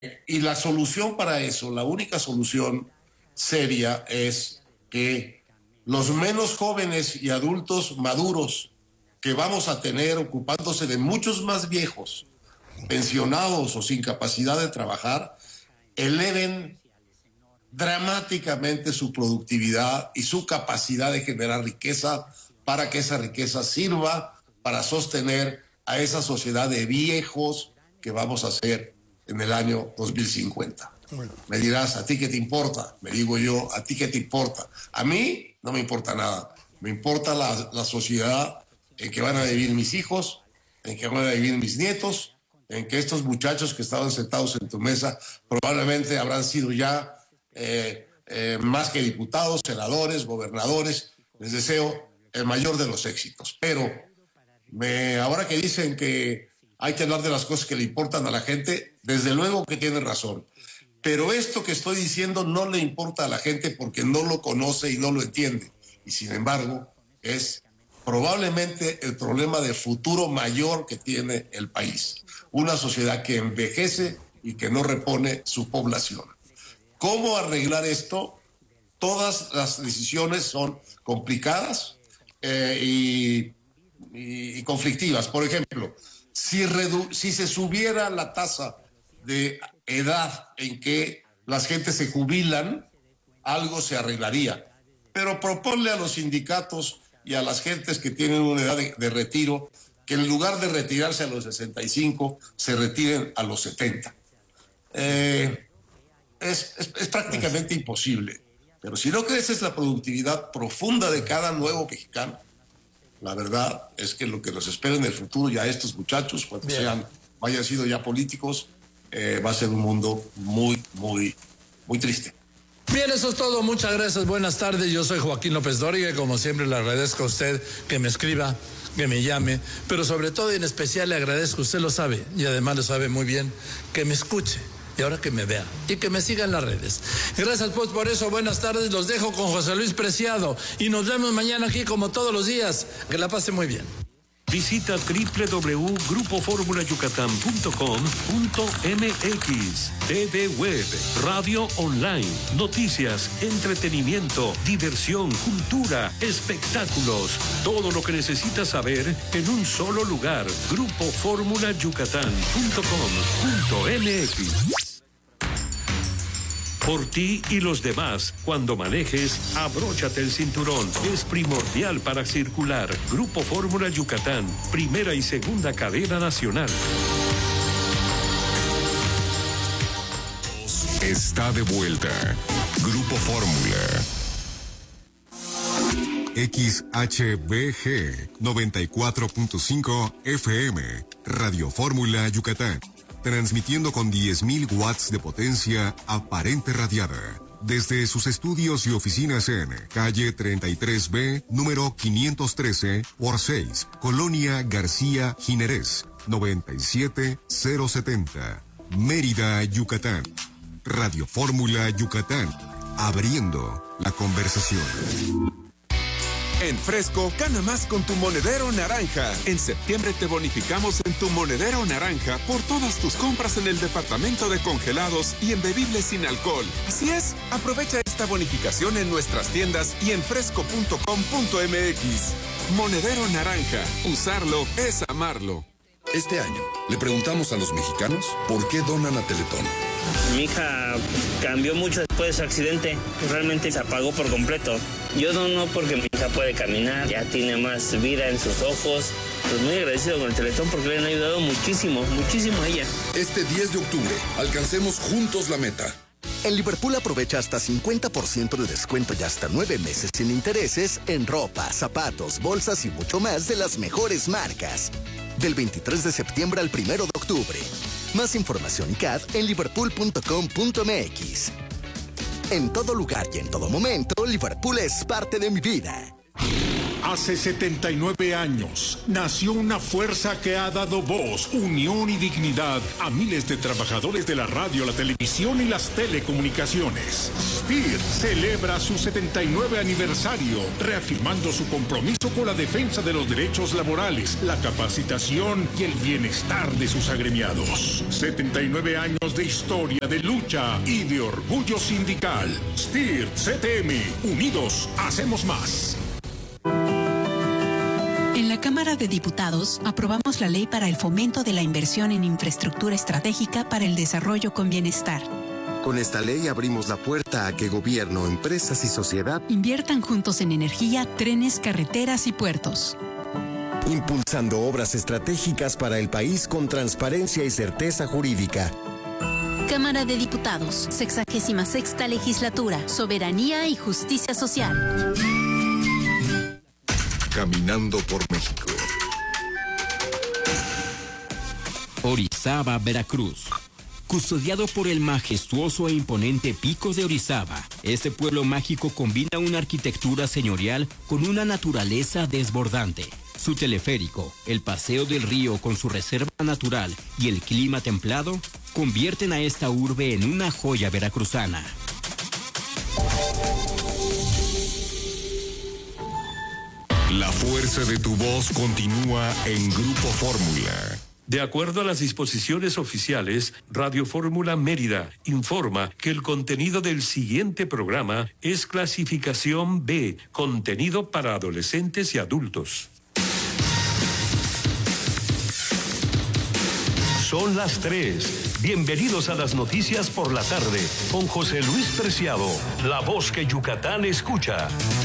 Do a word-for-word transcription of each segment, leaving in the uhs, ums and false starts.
Y la solución para eso, la única solución seria es que los menos jóvenes y adultos maduros que vamos a tener ocupándose de muchos más viejos, pensionados o sin capacidad de trabajar, eleven dramáticamente su productividad y su capacidad de generar riqueza para que esa riqueza sirva para sostener a esa sociedad de viejos que vamos a hacer en el año dos mil cincuenta. Bueno. Me dirás, ¿a ti qué te importa? Me digo yo, ¿a ti qué te importa? A mí no me importa nada. Me importa la, la sociedad en que van a vivir mis hijos, en que van a vivir mis nietos, en que estos muchachos que estaban sentados en tu mesa probablemente habrán sido ya eh, eh, más que diputados, senadores, gobernadores. Les deseo el mayor de los éxitos. Pero me, ahora que dicen que hay que hablar de las cosas que le importan a la gente, desde luego que tienen razón. Pero esto que estoy diciendo no le importa a la gente porque no lo conoce y no lo entiende. Y sin embargo, es probablemente el problema de futuro mayor que tiene el país. Una sociedad que envejece y que no repone su población. ¿Cómo arreglar esto? Todas las decisiones son complicadas eh, y, y, y conflictivas. Por ejemplo, si, redu- si se subiera la tasa de edad en que las gentes se jubilan, algo se arreglaría. Pero proponle a los sindicatos y a las gentes que tienen una edad de, de retiro que en lugar de retirarse a los sesenta y cinco, se retiren a los setenta. Eh, es, es, es prácticamente imposible. Pero si no creces la productividad profunda de cada nuevo mexicano, la verdad es que lo que nos espera en el futuro ya estos muchachos, cuando Bien. sean, hayan sido ya políticos, eh, va a ser un mundo muy, muy, muy triste. Bien, eso es todo. Muchas gracias. Buenas tardes. Yo soy Joaquín López Dóriga. Como siempre, le agradezco a usted que me escriba, que me llame, pero sobre todo y en especial le agradezco, usted lo sabe, y además lo sabe muy bien, que me escuche. Y ahora que me vea y que me siga en las redes. Gracias pues por eso, buenas tardes, los dejo con José Luis Preciado y nos vemos mañana aquí como todos los días. Que la pase muy bien. Visita doble u doble u doble u punto grupo fórmula yucatán punto com punto m x, T V Web, radio online, noticias, entretenimiento, diversión, cultura, espectáculos. Todo lo que necesitas saber en un solo lugar. grupo fórmula yucatán punto com punto m x. Por ti y los demás, cuando manejes, abróchate el cinturón. Es primordial para circular. Grupo Fórmula Yucatán, primera y segunda cadena nacional. Está de vuelta. Grupo Fórmula. X H B G noventa y cuatro punto cinco F M, Radio Fórmula Yucatán. Transmitiendo con diez mil watts de potencia aparente radiada. Desde sus estudios y oficinas en calle treinta y tres B, número quinientos trece por seis, Colonia García Jiménez, noventa y siete mil setenta, Mérida, Yucatán. Radio Fórmula Yucatán, abriendo la conversación. En Fresco, gana más con tu monedero naranja. En septiembre te bonificamos en tu monedero naranja por todas tus compras en el departamento de congelados y en bebibles sin alcohol. Así es, aprovecha esta bonificación en nuestras tiendas y en fresco punto com punto m x. Monedero naranja, usarlo es amarlo. Este año, le preguntamos a los mexicanos por qué donan a Teletón. Mi hija cambió mucho después de su accidente, realmente se apagó por completo. Yo dono porque mi hija puede caminar, ya tiene más vida en sus ojos. Pues muy agradecido con el Teletón porque le han ayudado muchísimo, muchísimo a ella. Este diez de octubre, alcancemos juntos la meta. En Liverpool aprovecha hasta cincuenta por ciento de descuento y hasta nueve meses sin intereses en ropa, zapatos, bolsas y mucho más de las mejores marcas. Del veintitrés de septiembre al primero de octubre. Más información y C A D en liverpool punto com punto m x. En todo lugar y en todo momento, Liverpool es parte de mi vida. Hace setenta y nueve años nació una fuerza que ha dado voz, unión y dignidad a miles de trabajadores de la radio, la televisión y las telecomunicaciones. S T I R celebra su setenta y nueve aniversario, reafirmando su compromiso con la defensa de los derechos laborales, la capacitación y el bienestar de sus agremiados. setenta y nueve años de historia, de lucha y de orgullo sindical. S T I R C T M, unidos hacemos más. En la Cámara de Diputados aprobamos la ley para el fomento de la inversión en infraestructura estratégica para el desarrollo con bienestar. Con esta ley abrimos la puerta a que gobierno, empresas y sociedad inviertan juntos en energía, trenes, carreteras y puertos. Impulsando obras estratégicas para el país con transparencia y certeza jurídica. Cámara de Diputados, sexagésima sexta legislatura, soberanía y justicia social. Caminando por México. Orizaba, Veracruz. Custodiado por el majestuoso e imponente Pico de Orizaba, este pueblo mágico combina una arquitectura señorial con una naturaleza desbordante. Su teleférico, el paseo del río con su reserva natural y el clima templado convierten a esta urbe en una joya veracruzana. La fuerza de tu voz continúa en Grupo Fórmula. De acuerdo a las disposiciones oficiales, Radio Fórmula Mérida informa que el contenido del siguiente programa es clasificación B, contenido para adolescentes y adultos. Son las tres. Bienvenidos a las noticias por la tarde con José Luis Preciado, la voz que Yucatán escucha.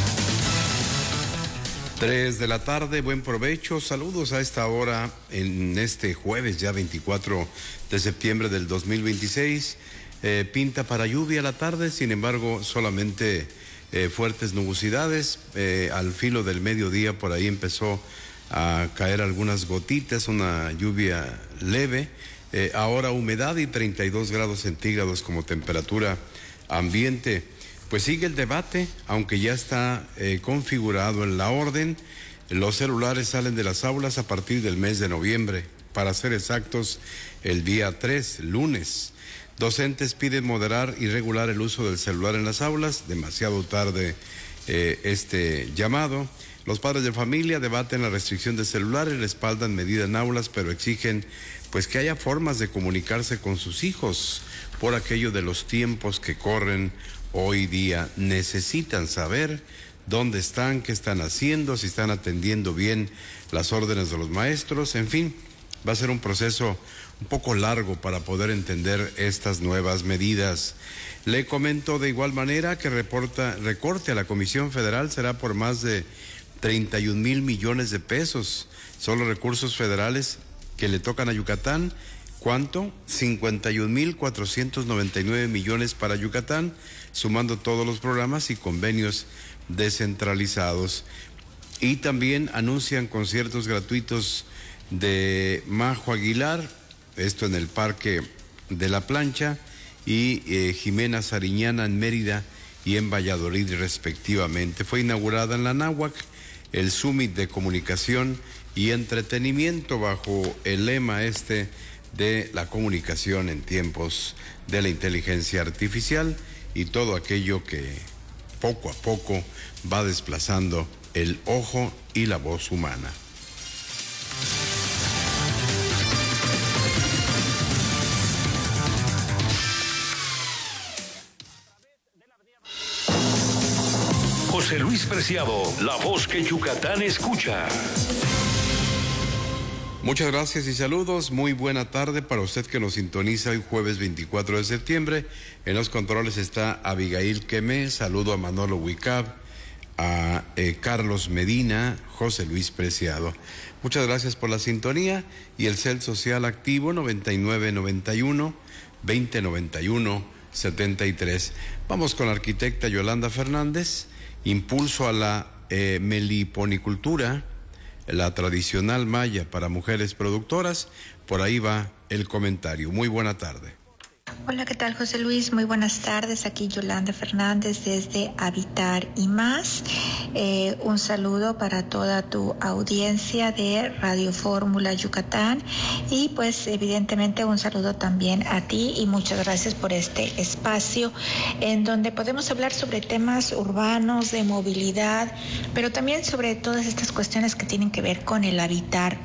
Tres de la tarde, buen provecho, saludos a esta hora en este jueves ya veinticuatro de septiembre del dos mil veintiséis, eh, pinta para lluvia la tarde, sin embargo solamente eh, fuertes nubosidades, eh, al filo del mediodía por ahí empezó a caer algunas gotitas, una lluvia leve, eh, ahora humedad y treinta y dos grados centígrados como temperatura ambiente. Pues sigue el debate, aunque ya está eh, configurado en la orden. Los celulares salen de las aulas a partir del mes de noviembre, para ser exactos, el día tres, lunes. Docentes piden moderar y regular el uso del celular en las aulas, demasiado tarde eh, este llamado. Los padres de familia debaten la restricción de celulares, respaldan medida en aulas, pero exigen pues que haya formas de comunicarse con sus hijos por aquello de los tiempos que corren hoy día. Necesitan saber dónde están, qué están haciendo, si están atendiendo bien las órdenes de los maestros, en fin, va a ser un proceso un poco largo para poder entender estas nuevas medidas. Le comento de igual manera que reporta, recorte a la Comisión Federal será por más de treinta y un mil millones de pesos. Son los recursos federales que le tocan a Yucatán. ¿Cuánto? cincuenta y un mil cuatrocientos noventa y nueve millones para Yucatán, sumando todos los programas y convenios descentralizados. Y también anuncian conciertos gratuitos de Majo Aguilar, esto en el Parque de la Plancha, y eh, Jimena Sariñana en Mérida y en Valladolid respectivamente. Fue inaugurada en la Náhuac el Summit de Comunicación y Entretenimiento bajo el lema este de la comunicación en tiempos de la inteligencia artificial y todo aquello que poco a poco va desplazando el ojo y la voz humana. José Luis Preciado, la voz que Yucatán escucha. Muchas gracias y saludos. Muy buena tarde para usted que nos sintoniza hoy jueves veinticuatro de septiembre. En los controles está Abigail Quemé. Saludo a Manolo Huicab, a eh, Carlos Medina, José Luis Preciado. Muchas gracias por la sintonía y el cel social activo noventa y nueve noventa y uno veinte noventa y uno setenta y tres. Vamos con la arquitecta Yolanda Fernández. Impulso a la eh, meliponicultura, la tradicional malla para mujeres productoras. Por ahí va el comentario. Muy buena tarde. Hola, ¿qué tal, José Luis? Muy buenas tardes. Aquí Yolanda Fernández desde Habitar y Más. Eh, un saludo para toda tu audiencia de Radio Fórmula Yucatán y pues evidentemente un saludo también a ti y muchas gracias por este espacio en donde podemos hablar sobre temas urbanos, de movilidad, pero también sobre todas estas cuestiones que tienen que ver con el habitar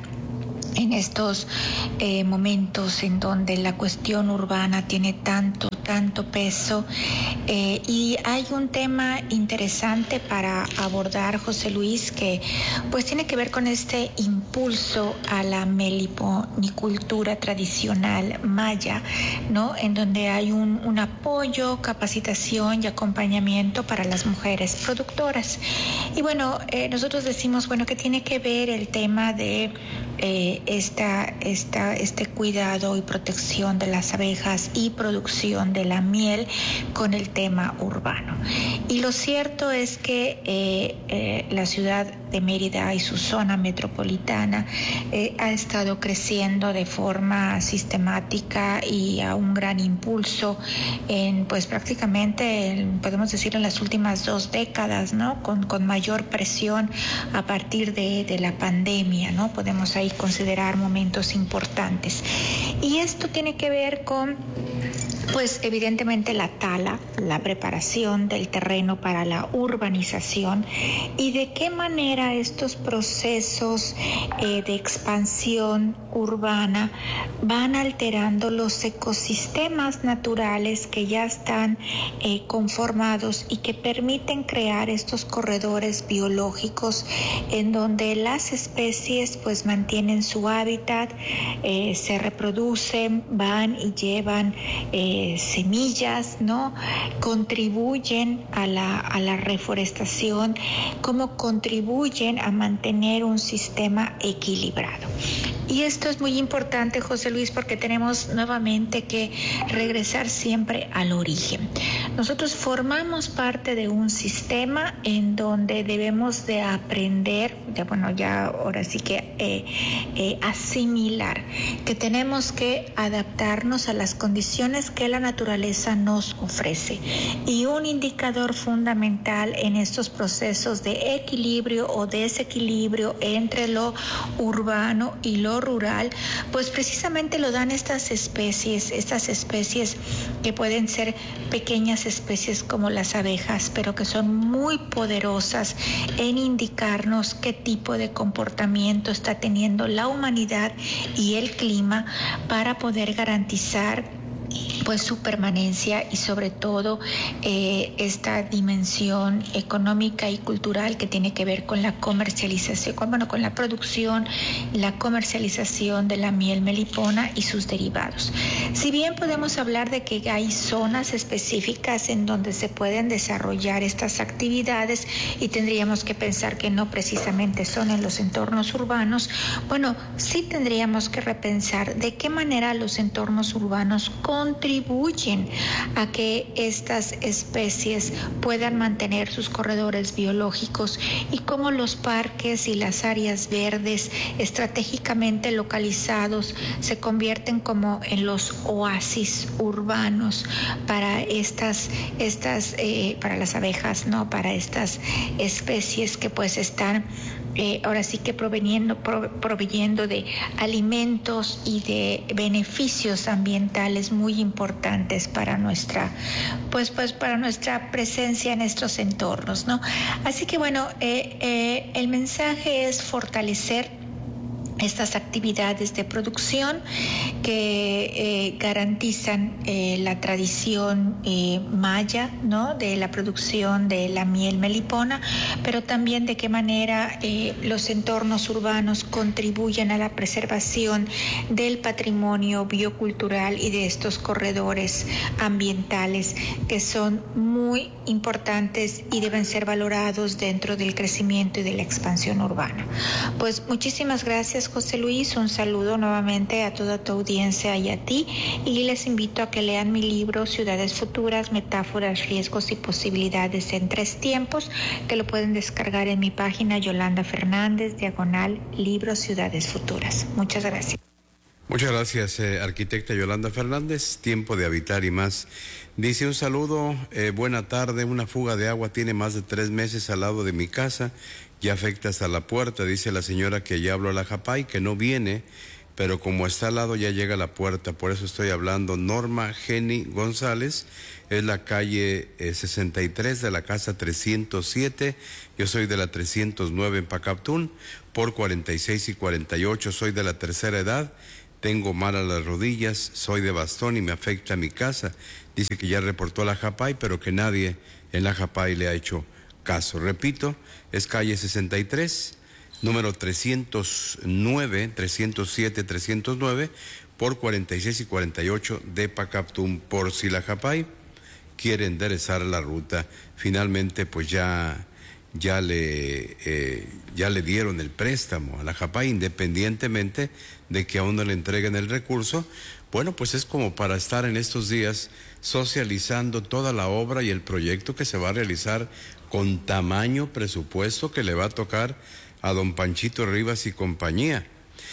en estos eh, momentos en donde la cuestión urbana tiene tanto, tanto peso. Eh, y hay un tema interesante para abordar, José Luis, que pues tiene que ver con este impulso a la meliponicultura tradicional maya, ¿no? En donde hay un, un apoyo, capacitación y acompañamiento para las mujeres productoras. Y bueno, eh, nosotros decimos, bueno, que tiene que ver el tema de eh, esta, esta, este cuidado y protección de las abejas y producción de la miel con el tema urbano. Y lo cierto es que eh, eh, la ciudad de Mérida y su zona metropolitana eh, ha estado creciendo de forma sistemática y a un gran impulso en, pues prácticamente, en, podemos decir, en las últimas dos décadas, ¿no? Con, con mayor presión a partir de, de la pandemia, ¿no? Podemos ahí considerar momentos importantes. Y esto tiene que ver con, pues evidentemente, la tala, la preparación del terreno para la urbanización y de qué manera estos procesos eh, de expansión urbana van alterando los ecosistemas naturales que ya están eh, conformados y que permiten crear estos corredores biológicos en donde las especies pues mantienen su hábitat, eh, se reproducen, van y llevan eh, semillas, ¿no? Contribuyen a la, a la reforestación, como contribuyen a mantener un sistema equilibrado. Y esto es muy importante, José Luis, porque tenemos nuevamente que regresar siempre al origen. Nosotros formamos parte de un sistema en donde debemos de aprender, ya bueno, ya ahora sí que eh, eh, asimilar, que tenemos que adaptarnos a las condiciones que la naturaleza nos ofrece. Y un indicador fundamental en estos procesos de equilibrio o desequilibrio entre lo urbano y lo rural, pues precisamente lo dan estas especies, estas especies que pueden ser pequeñas especies como las abejas, pero que son muy poderosas en indicarnos qué tipo de comportamiento está teniendo la humanidad y el clima para poder garantizar pues su permanencia y sobre todo eh, esta dimensión económica y cultural que tiene que ver con la comercialización, con, bueno, con la producción, la comercialización de la miel melipona y sus derivados. Si bien podemos hablar de que hay zonas específicas en donde se pueden desarrollar estas actividades y tendríamos que pensar que no precisamente son en los entornos urbanos, bueno, sí tendríamos que repensar de qué manera los entornos urbanos contribuyen a que estas especies puedan mantener sus corredores biológicos y cómo los parques y las áreas verdes estratégicamente localizados se convierten como en los oasis urbanos para estas, estas eh, para las abejas, ¿no? Para estas especies que pues están Eh, ahora sí que proveniendo, pro, proveyendo de alimentos y de beneficios ambientales muy importantes para nuestra, pues, pues para nuestra presencia en estos entornos, ¿no? Así que bueno, eh, eh, el mensaje es fortalecer estas actividades de producción que eh, garantizan eh, la tradición eh, maya, ¿no? De la producción de la miel melipona, pero también de qué manera eh, los entornos urbanos contribuyen a la preservación del patrimonio biocultural y de estos corredores ambientales que son muy importantes y deben ser valorados dentro del crecimiento y de la expansión urbana. Pues muchísimas gracias, José Luis, un saludo nuevamente a toda tu audiencia y a ti, y les invito a que lean mi libro Ciudades Futuras, Metáforas, Riesgos y Posibilidades en Tres Tiempos, que lo pueden descargar en mi página Yolanda Fernández, diagonal, libro Ciudades Futuras. Muchas gracias. Muchas gracias, eh, arquitecta Yolanda Fernández. Tiempo de habitar y más. Dice un saludo, eh, buena tarde, una fuga de agua tiene más de tres meses al lado de mi casa, ya afecta hasta la puerta, dice la señora que ya habló a la Japay, que no viene, pero como está al lado ya llega a la puerta, por eso estoy hablando. Norma Geni González, es la calle eh, sesenta y tres de la casa trescientos siete, yo soy de la trescientos nueve en Pacaptún, por cuarenta y seis y cuarenta y ocho, soy de la tercera edad, tengo mal a las rodillas, soy de bastón y me afecta mi casa. Dice que ya reportó a la Japay, pero que nadie en la Japay le ha hecho caso. Repito, es calle sesenta y tres, número trescientos nueve, trescientos siete, trescientos nueve, por cuarenta y seis y cuarenta y ocho de Pacaptún, por si la Japay quiere enderezar la ruta. Finalmente, pues ya, ya, le, eh, ya le dieron el préstamo a la Japay, independientemente de que aún no le entreguen el recurso. Bueno, pues es como para estar en estos días socializando toda la obra y el proyecto que se va a realizar con tamaño presupuesto que le va a tocar a don Panchito Rivas y compañía.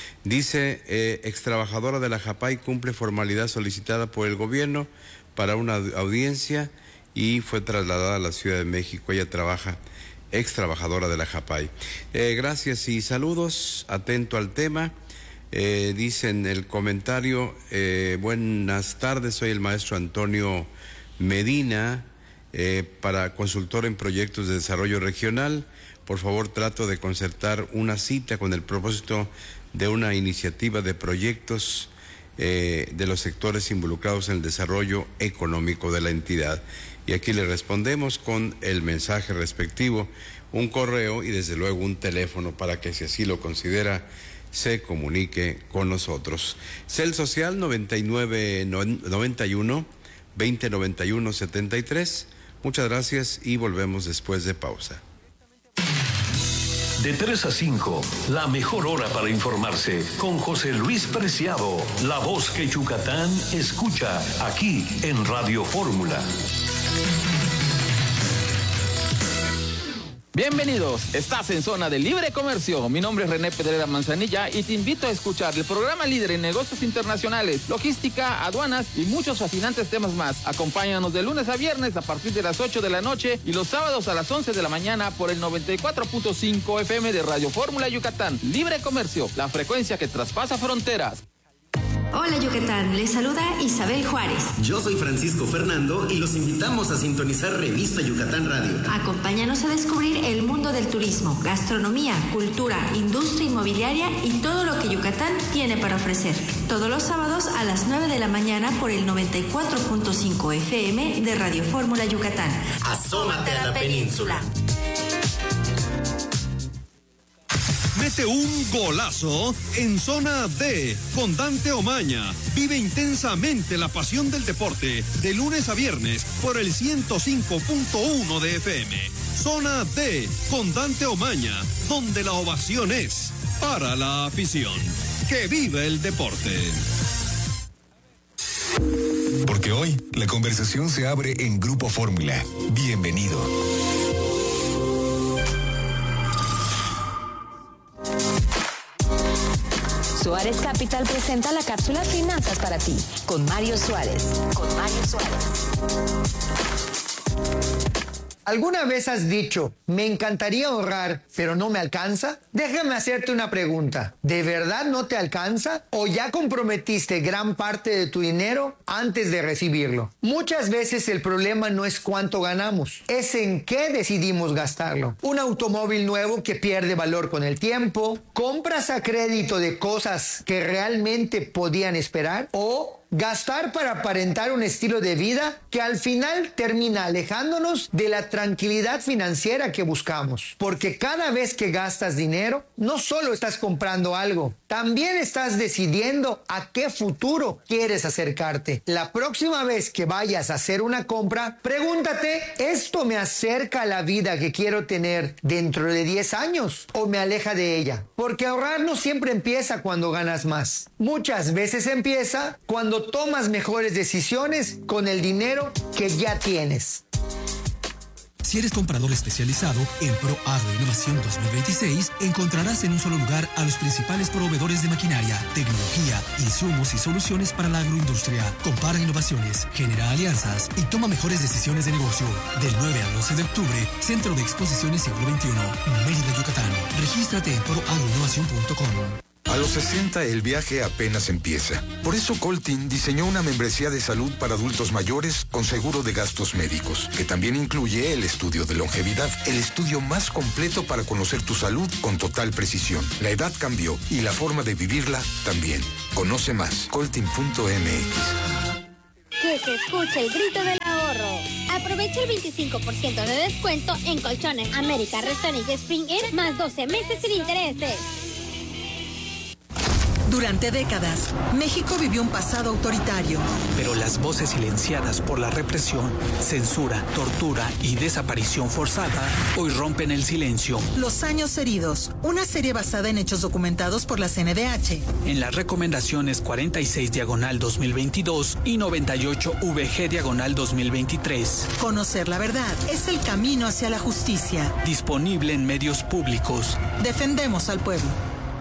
Dice, eh, extrabajadora de la Japay cumple formalidad solicitada por el gobierno para una audiencia y fue trasladada a la Ciudad de México. Ella trabaja, ex trabajadora de la Japay. Eh, gracias y saludos, atento al tema. Eh, dice en el comentario, eh, buenas tardes, soy el maestro Antonio Medina, eh, para consultor en proyectos de desarrollo regional. Por favor, trato de concertar una cita con el propósito de una iniciativa de proyectos eh, de los sectores involucrados en el desarrollo económico de la entidad. Y aquí le respondemos con el mensaje respectivo, un correo y desde luego un teléfono para que, si así lo considera, se comunique con nosotros. Cel Social noventa y nueve noventa y uno veinte noventa y uno setenta y tres. Muchas gracias y volvemos después de pausa. De tres a cinco, la mejor hora para informarse con José Luis Preciado, la voz que Yucatán escucha aquí en Radio Fórmula. Bienvenidos, estás en Zona de Libre Comercio. Mi nombre es René Pedrera Manzanilla y te invito a escuchar el programa líder en negocios internacionales, logística, aduanas y muchos fascinantes temas más. Acompáñanos de lunes a viernes a partir de las ocho de la noche y los sábados a las once de la mañana por el noventa y cuatro punto cinco F M de Radio Fórmula Yucatán. Libre Comercio, la frecuencia que traspasa fronteras. Hola Yucatán, les saluda Isabel Juárez. Yo soy Francisco Fernando y los invitamos a sintonizar Revista Yucatán Radio. Acompáñanos a descubrir el mundo del turismo, gastronomía, cultura, industria inmobiliaria y todo lo que Yucatán tiene para ofrecer. Todos los sábados a las nueve de la mañana por el noventa y cuatro punto cinco F M de Radio Fórmula Yucatán. Asómate a la península. Mete un golazo en Zona D con Dante Omaña. Vive intensamente la pasión del deporte de lunes a viernes por el ciento cinco punto uno de F M. Zona D con Dante Omaña, donde la ovación es para la afición. ¡Que vive el deporte! Porque hoy la conversación se abre en Grupo Fórmula. Bienvenido. Suárez Capital presenta la cápsula Finanzas para ti, con Mario Suárez. Con Mario Suárez. ¿Alguna vez has dicho, me encantaría ahorrar, pero no me alcanza? Déjame hacerte una pregunta. ¿De verdad no te alcanza? ¿O ya comprometiste gran parte de tu dinero antes de recibirlo? Muchas veces el problema no es cuánto ganamos, es en qué decidimos gastarlo. Un automóvil nuevo que pierde valor con el tiempo, compras a crédito de cosas que realmente podían esperar o gastar para aparentar un estilo de vida que al final termina alejándonos de la tranquilidad financiera que buscamos. Porque cada vez que gastas dinero, no solo estás comprando algo, también estás decidiendo a qué futuro quieres acercarte. La próxima vez que vayas a hacer una compra, pregúntate, ¿esto me acerca a la vida que quiero tener dentro de diez años o me aleja de ella? Porque ahorrar no siempre empieza cuando ganas más. Muchas veces empieza cuando tomas mejores decisiones con el dinero que ya tienes. Si eres comprador especializado en Pro Agro Innovación dos mil veintiséis, encontrarás en un solo lugar a los principales proveedores de maquinaria, tecnología, insumos y soluciones para la agroindustria. Compara innovaciones, genera alianzas y toma mejores decisiones de negocio. Del nueve al once de octubre, Centro de Exposiciones Siglo veintiuno, Mérida, Yucatán. Regístrate en pro agro innovación punto com. A los sesenta el viaje apenas empieza. Por eso Coltin diseñó una membresía de salud para adultos mayores con seguro de gastos médicos, que también incluye el estudio de longevidad, el estudio más completo para conocer tu salud con total precisión. La edad cambió y la forma de vivirla también. Conoce más, coltin punto m x. Que se escuche el grito del ahorro. Aprovecha el veinticinco por ciento de descuento en colchones América, Restonic y Spring Air, más doce meses sin intereses. Durante décadas, México vivió un pasado autoritario. Pero las voces silenciadas por la represión, censura, tortura y desaparición forzada hoy rompen el silencio. Los años heridos, una serie basada en hechos documentados por la C N D H. En las recomendaciones cuarenta y seis diagonal dos mil veintidós y noventa y ocho V G diagonal dos mil veintitrés. Conocer la verdad es el camino hacia la justicia. Disponible en medios públicos. Defendemos al pueblo.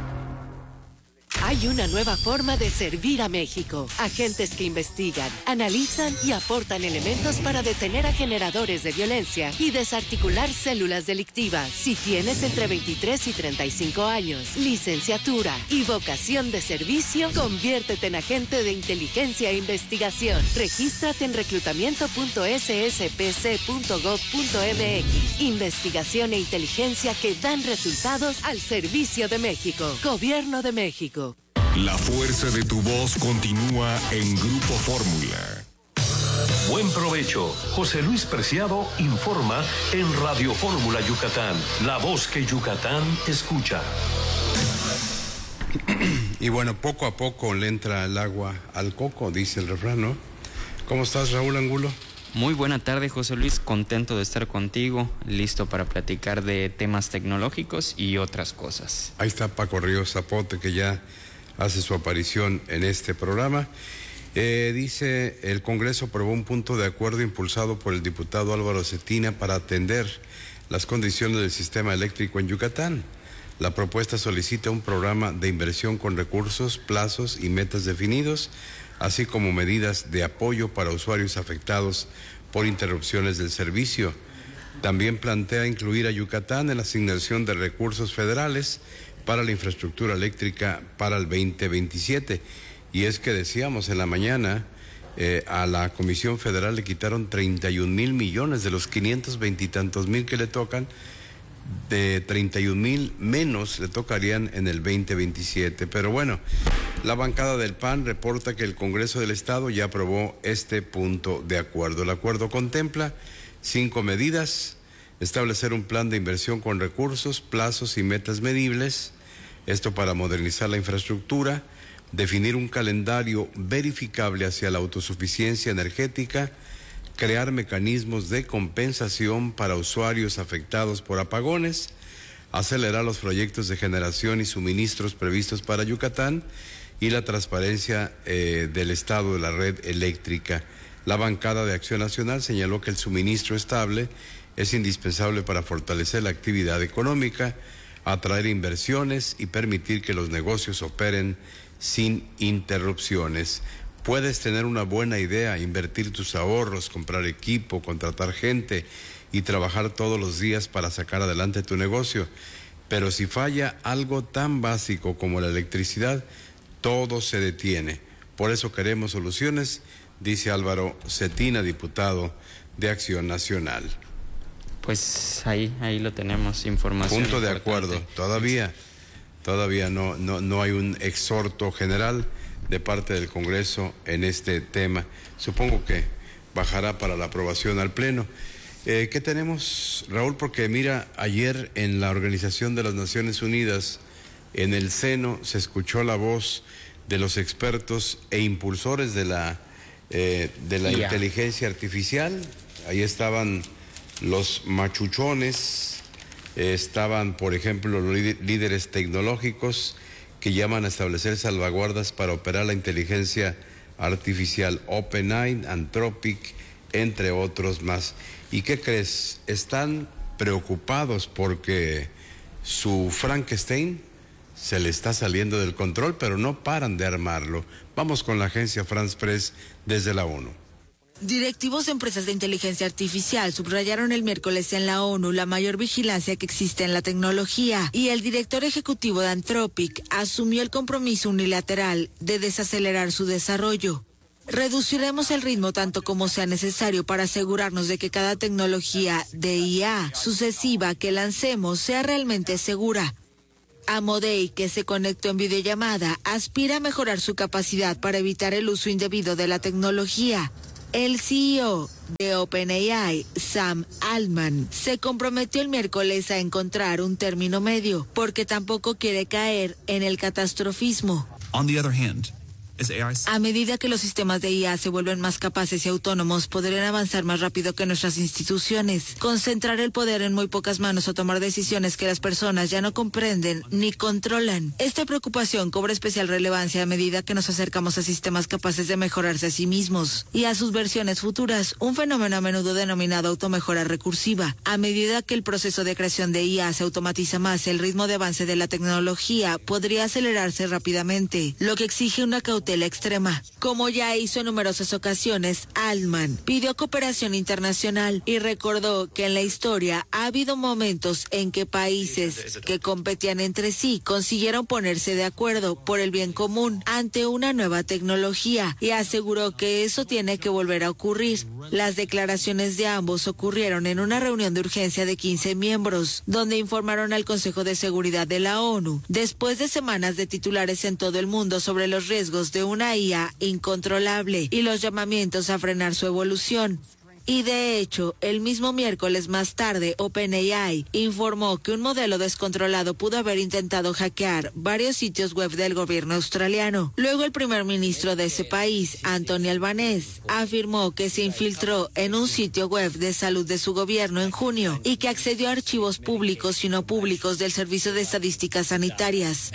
Hay una nueva forma de servir a México. Agentes que investigan, analizan y aportan elementos para detener a generadores de violencia y desarticular células delictivas. Si tienes entre veintitrés y treinta y cinco años, licenciatura y vocación de servicio, conviértete en agente de inteligencia e investigación. Regístrate en reclutamiento punto s s p c punto gov punto m x. Investigación e inteligencia que dan resultados al servicio de México. Gobierno de México. La fuerza de tu voz continúa en Grupo Fórmula. Buen provecho. José Luis Preciado informa en Radio Fórmula Yucatán, la voz que Yucatán escucha. Y bueno, poco a poco le entra el agua al coco, dice el refrán, ¿no? ¿Cómo estás, Raúl Angulo? Muy buena tarde, José Luis, contento de estar contigo, listo para platicar de temas tecnológicos y otras cosas. Ahí está Paco Ríos Zapote, que ya hace su aparición en este programa. Eh, dice, el Congreso aprobó un punto de acuerdo impulsado por el diputado Álvaro Cetina para atender las condiciones del sistema eléctrico en Yucatán. La propuesta solicita un programa de inversión con recursos, plazos y metas definidos, así como medidas de apoyo para usuarios afectados por interrupciones del servicio. También plantea incluir a Yucatán en la asignación de recursos federales para la infraestructura eléctrica para el veinte veintisiete. Y es que decíamos en la mañana, eh, a la Comisión Federal le quitaron treinta y un mil millones de los quinientos veinte y tantos mil que le tocan, de treinta y un mil menos le tocarían en el veinte veintisiete. Pero bueno, la bancada del P A N reporta que el Congreso del Estado ya aprobó este punto de acuerdo. El acuerdo contempla cinco medidas: establecer un plan de inversión con recursos, plazos y metas medibles, esto para modernizar la infraestructura, definir un calendario verificable hacia la autosuficiencia energética, crear mecanismos de compensación para usuarios afectados por apagones, acelerar los proyectos de generación y suministros previstos para Yucatán y la transparencia eh, del estado de la red eléctrica. La bancada de Acción Nacional señaló que el suministro estable es indispensable para fortalecer la actividad económica, atraer inversiones y permitir que los negocios operen sin interrupciones. Puedes tener una buena idea, invertir tus ahorros, comprar equipo, contratar gente y trabajar todos los días para sacar adelante tu negocio. Pero si falla algo tan básico como la electricidad, todo se detiene. Por eso queremos soluciones, dice Álvaro Cetina, diputado de Acción Nacional. Pues ahí, ahí lo tenemos, información. Punto de acuerdo. Todavía, todavía no, no, no hay un exhorto general de parte del Congreso en este tema. Supongo que bajará para la aprobación al Pleno. Eh, ¿Qué tenemos, Raúl? Porque mira, ayer en la Organización de las Naciones Unidas, en el seno, se escuchó la voz de los expertos e impulsores de la, eh, de la yeah. inteligencia artificial. Ahí estaban los machuchones, eh, estaban, por ejemplo, los líderes tecnológicos que llaman a establecer salvaguardas para operar la inteligencia artificial. OpenAI, Anthropic entre otros más. ¿Y qué crees? Están preocupados porque su Frankenstein se le está saliendo del control, pero no paran de armarlo. Vamos con la agencia France Press desde la ONU. Directivos de empresas de inteligencia artificial subrayaron el miércoles en la ONU la mayor vigilancia que existe en la tecnología y el director ejecutivo de Anthropic asumió el compromiso unilateral de desacelerar su desarrollo. Reduciremos el ritmo tanto como sea necesario para asegurarnos de que cada tecnología de I A sucesiva que lancemos sea realmente segura. Amodei, que se conectó en videollamada, aspira a mejorar su capacidad para evitar el uso indebido de la tecnología. El C E O de OpenAI, Sam Altman, se comprometió el miércoles a encontrar un término medio, porque tampoco quiere caer en el catastrofismo. On the other hand, as A I... A medida que los sistemas de I A se vuelven más capaces y autónomos, podrían avanzar más rápido que nuestras instituciones, concentrar el poder en muy pocas manos o tomar decisiones que las personas ya no comprenden ni controlan. Esta preocupación cobra especial relevancia a medida que nos acercamos a sistemas capaces de mejorarse a sí mismos y a sus versiones futuras, un fenómeno a menudo denominado automejora recursiva. A medida que el proceso de creación de I A se automatiza más, el ritmo de avance de la tecnología podría acelerarse rápidamente, lo que exige una cautela extrema. Como ya hizo en numerosas ocasiones, Altman pidió cooperación internacional y recordó que en la historia ha habido momentos en que países que competían entre sí consiguieron ponerse de acuerdo por el bien común ante una nueva tecnología y aseguró que eso tiene que volver a ocurrir. Las declaraciones de ambos ocurrieron en una reunión de urgencia de quince miembros, donde informaron al Consejo de Seguridad de la ONU, después de semanas de titulares en todo el mundo sobre los riesgos de una I A incontrolable y los llamamientos a frenar su evolución. Y de hecho, el mismo miércoles más tarde, OpenAI informó que un modelo descontrolado pudo haber intentado hackear varios sitios web del gobierno australiano. Luego el primer ministro de ese país, Anthony Albanese, afirmó que se infiltró en un sitio web de salud de su gobierno en junio y que accedió a archivos públicos y no públicos del Servicio de Estadísticas Sanitarias.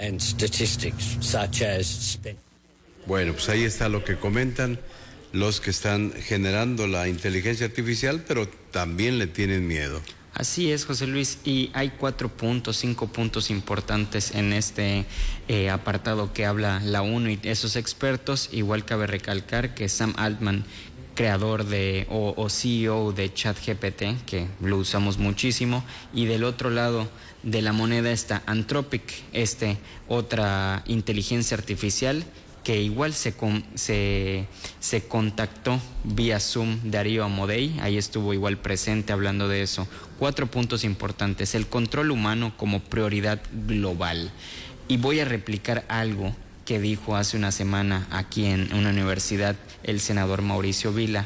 Bueno, pues ahí está lo que comentan los que están generando la inteligencia artificial, pero también le tienen miedo. Así es, José Luis, y hay cuatro puntos, cinco puntos importantes en este eh, apartado que habla la ONU y esos expertos. Igual cabe recalcar que Sam Altman, creador de o, o C E O de ChatGPT, que lo usamos muchísimo, y del otro lado de la moneda está Anthropic, este otra inteligencia artificial que igual se, con, se, se contactó vía Zoom Darío Amodei, ahí estuvo igual presente hablando de eso. Cuatro puntos importantes: el control humano como prioridad global. Y voy a replicar algo que dijo hace una semana aquí en una universidad el senador Mauricio Vila: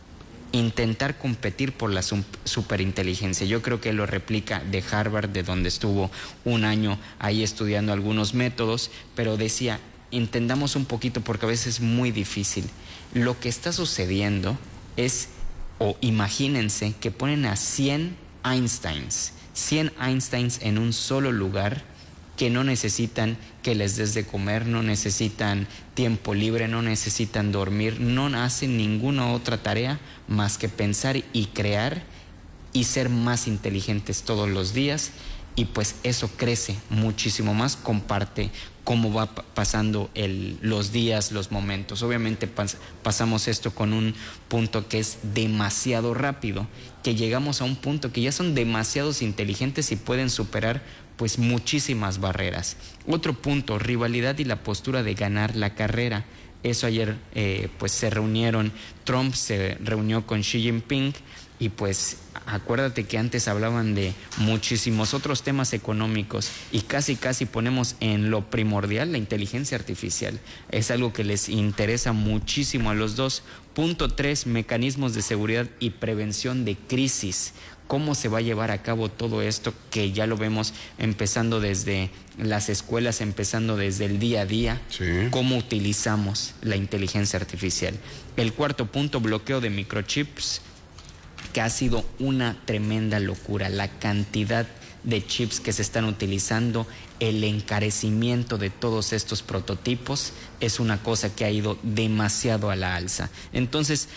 intentar competir por la superinteligencia. Yo creo que él lo replica de Harvard, de donde estuvo un año ahí estudiando algunos métodos, pero decía, entendamos un poquito porque a veces es muy difícil. Lo que está sucediendo es, o imagínense que ponen a cien Einsteins, cien Einsteins en un solo lugar, que no necesitan que les des de comer, no necesitan tiempo libre, no necesitan dormir, no hacen ninguna otra tarea más que pensar y crear y ser más inteligentes todos los días. Y pues eso crece muchísimo más, comparte cómo va pasando el, los días, los momentos. Obviamente pas, pasamos esto con un punto que es demasiado rápido, que llegamos a un punto que ya son demasiados inteligentes y pueden superar pues muchísimas barreras. Otro punto, rivalidad y la postura de ganar la carrera. Eso ayer eh, pues se reunieron, Trump se reunió con Xi Jinping. Y pues acuérdate que antes hablaban de muchísimos otros temas económicos y casi casi ponemos en lo primordial la inteligencia artificial. Es algo que les interesa muchísimo a los dos. Punto tres, mecanismos de seguridad y prevención de crisis. ¿Cómo se va a llevar a cabo todo esto que ya lo vemos empezando desde las escuelas, empezando desde el día a día? Sí. ¿Cómo utilizamos la inteligencia artificial? El cuarto punto, bloqueo de microchips, que ha sido una tremenda locura. La cantidad de chips que se están utilizando, el encarecimiento de todos estos prototipos es una cosa que ha ido demasiado a la alza. Entonces,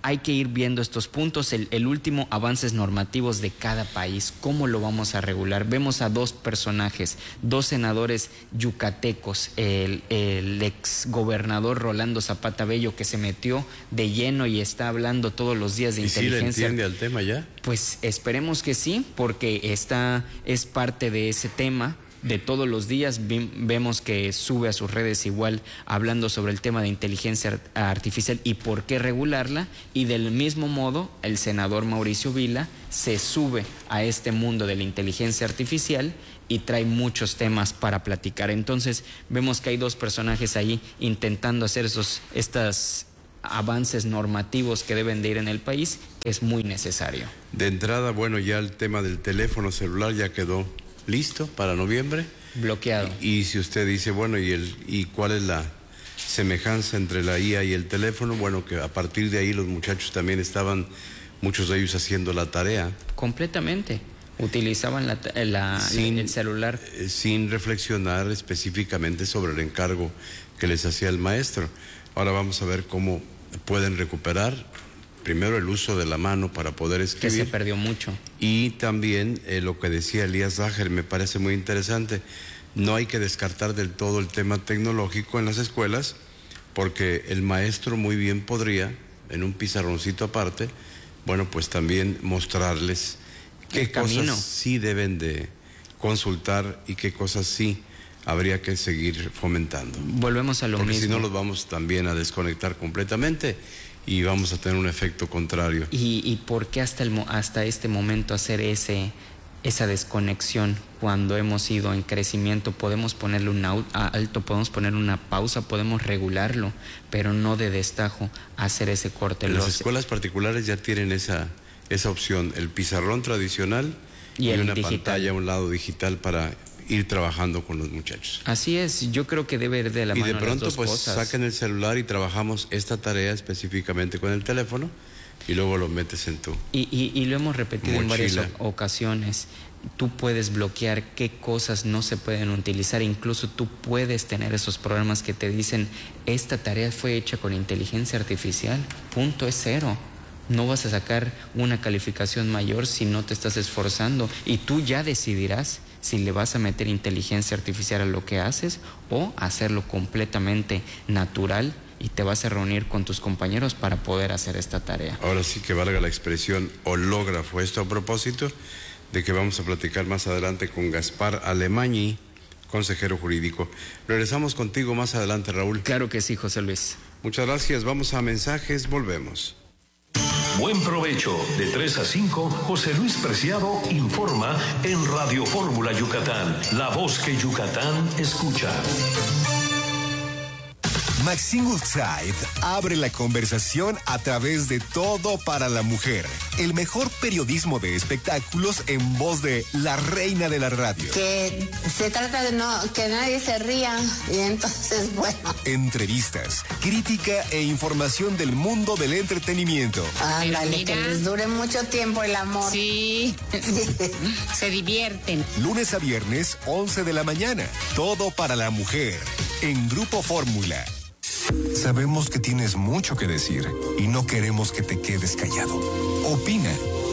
hay que ir viendo estos puntos. El, el último, avances normativos de cada país, cómo lo vamos a regular. Vemos a dos personajes, dos senadores yucatecos, el, el ex gobernador Rolando Zapata Bello, que se metió de lleno y está hablando todos los días de ¿Y inteligencia. sí le entiende al tema ya? Pues esperemos que sí, porque esta es parte de ese tema de todos los días. Vemos que sube a sus redes igual hablando sobre el tema de inteligencia artificial y por qué regularla, y del mismo modo el senador Mauricio Vila se sube a este mundo de la inteligencia artificial y trae muchos temas para platicar. Entonces vemos que hay dos personajes ahí intentando hacer esos estas avances normativos que deben de ir en el país, que es muy necesario. De entrada, bueno, ya el tema del teléfono celular ya quedó listo para noviembre. Bloqueado. Y, y si usted dice, bueno, ¿y, el, ¿y cuál es la semejanza entre la I A y el teléfono? Bueno, que a partir de ahí los muchachos también estaban, muchos de ellos haciendo la tarea. Completamente. Utilizaban la, la, sin, el celular. Eh, sin reflexionar específicamente sobre el encargo que les hacía el maestro. Ahora vamos a ver cómo pueden recuperar primero el uso de la mano para poder escribir. Que se perdió mucho. Y también eh, lo que decía Elías Záger me parece muy interesante. No hay que descartar del todo el tema tecnológico en las escuelas, porque el maestro muy bien podría, en un pizarroncito aparte, bueno, pues también mostrarles qué cosas sí deben de consultar y qué cosas sí habría que seguir fomentando. Volvemos a lo porque mismo. Si no, los vamos también a desconectar completamente y vamos a tener un efecto contrario. ¿Y, y por qué hasta, el, hasta este momento hacer ese, esa desconexión cuando hemos ido en crecimiento? Podemos ponerle un alto, podemos poner una pausa, podemos regularlo, pero no de destajo hacer ese corte. Las Los... escuelas particulares ya tienen esa, esa opción, el pizarrón tradicional y, y una digital. Pantalla a un lado digital para ir trabajando con los muchachos. Así es, yo creo que debe ir de la y mano de pronto las dos pues cosas. Saquen el celular y trabajamos esta tarea específicamente con el teléfono y luego lo metes en tu y, y, y lo hemos repetido mochila. En varias ocasiones. Tú puedes bloquear qué cosas no se pueden utilizar, incluso tú puedes tener esos programas que te dicen esta tarea fue hecha con inteligencia artificial, punto, es cero. No vas a sacar una calificación mayor si no te estás esforzando, y tú ya decidirás si le vas a meter inteligencia artificial a lo que haces o hacerlo completamente natural, y te vas a reunir con tus compañeros para poder hacer esta tarea. Ahora sí que valga la expresión hológrafo. Esto a propósito de que vamos a platicar más adelante con Gaspar Alemañi, consejero jurídico. Regresamos contigo más adelante, Raúl. Claro que sí, José Luis. Muchas gracias. Vamos a mensajes, volvemos. Buen provecho. De tres a cinco, José Luis Preciado informa en Radio Fórmula Yucatán, la voz que Yucatán escucha. Maxine Woodside abre la conversación a través de Todo para la Mujer, el mejor periodismo de espectáculos en voz de la reina de la radio. Que se trata de no que nadie se ría, y entonces, bueno. Entrevistas, crítica e información del mundo del entretenimiento. Ándale, que les dure mucho tiempo el amor. Sí, se divierten. Lunes a viernes, once de la mañana. Todo para la Mujer, en Grupo Fórmula. Sabemos que tienes mucho que decir y no queremos que te quedes callado. Opina.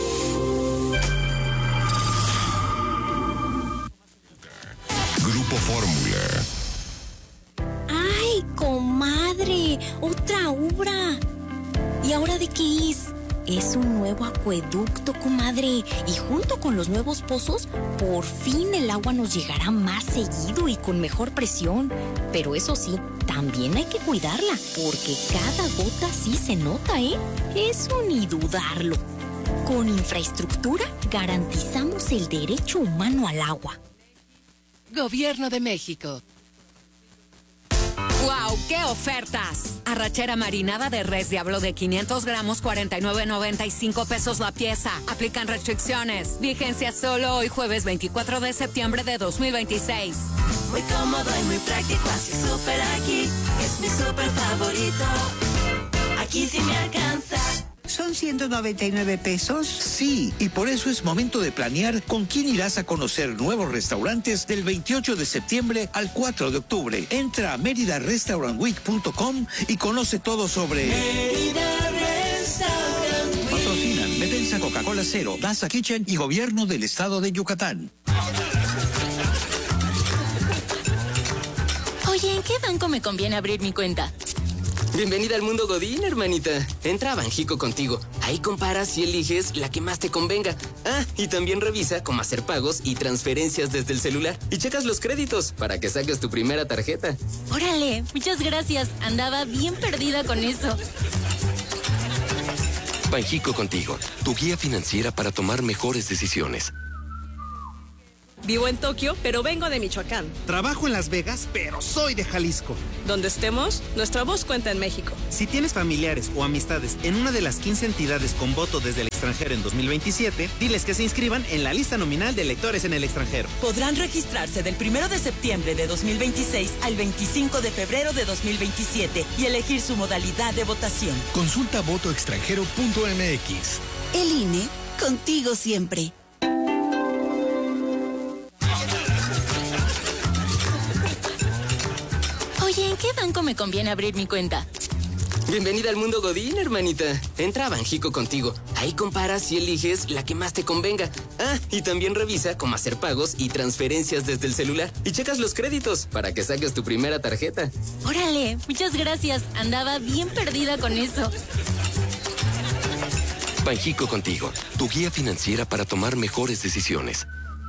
Grupo Fórmula. ¡Ay, comadre! ¡Otra obra! ¿Y ahora de qué es? Es un nuevo acueducto, comadre. Y junto con los nuevos pozos, por fin el agua nos llegará más seguido y con mejor presión. Pero eso sí, también hay que cuidarla, porque cada gota sí se nota, ¿eh? Eso ni dudarlo. Con infraestructura garantizamos el derecho humano al agua. Gobierno de México. ¡Wow! ¡Qué ofertas! Arrachera marinada de res Diablo de quinientos gramos, cuarenta y nueve noventa y cinco pesos la pieza. Aplican restricciones. Vigencia solo hoy, jueves veinticuatro de septiembre de dos mil veintiséis. Muy cómodo y muy práctico, así súper aquí. Es mi súper favorito. Aquí sí me alcanza. ¿Son ciento noventa y nueve pesos? Sí, y por eso es momento de planear con quién irás a conocer nuevos restaurantes del veintiocho de septiembre al cuatro de octubre. Entra a mérida restaurant week punto com y conoce todo sobre... Mérida Restaurant. Defensa Coca-Cola Cero, Daza Kitchen y Gobierno del Estado de Yucatán. Oye, ¿en qué banco me conviene abrir mi cuenta? Bienvenida al mundo Godín, hermanita. Entra a Banjico Contigo. Ahí comparas y eliges la que más te convenga. Ah, y también revisa cómo hacer pagos y transferencias desde el celular. Y checas los créditos para que saques tu primera tarjeta. Órale, muchas gracias. Andaba bien perdida con eso. Banjico Contigo, tu guía financiera para tomar mejores decisiones. Vivo en Tokio, pero vengo de Michoacán. Trabajo en Las Vegas, pero soy de Jalisco. Donde estemos, nuestra voz cuenta en México. Si tienes familiares o amistades en una de las quince entidades con voto desde el extranjero en dos mil veintisiete, diles que se inscriban en la lista nominal de electores en el extranjero. Podrán registrarse del primero de septiembre de dos mil veintiséis al veinticinco de febrero de dos mil veintisiete y elegir su modalidad de votación. Consulta voto extranjero punto m x. El I N E, contigo siempre. Oye, ¿en qué banco me conviene abrir mi cuenta? Bienvenida al mundo Godín, hermanita. Entra a Banjico Contigo. Ahí comparas y eliges la que más te convenga. Ah, y también revisa cómo hacer pagos y transferencias desde el celular. Y checas los créditos para que saques tu primera tarjeta. Órale, muchas gracias. Andaba bien perdida con eso. Banjico Contigo, tu guía financiera para tomar mejores decisiones.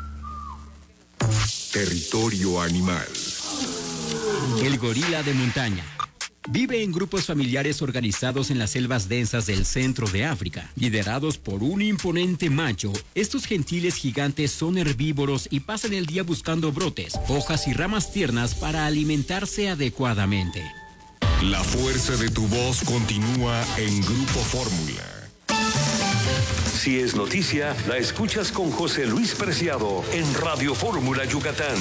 Territorio animal. El gorila de montaña. Vive en grupos familiares organizados en las selvas densas del centro de África, liderados por un imponente macho. Estos gentiles gigantes son herbívoros y pasan el día buscando brotes, hojas y ramas tiernas para alimentarse adecuadamente. La fuerza de tu voz continúa en Grupo Fórmula. Si es noticia, la escuchas con José Luis Preciado en Radio Fórmula Yucatán.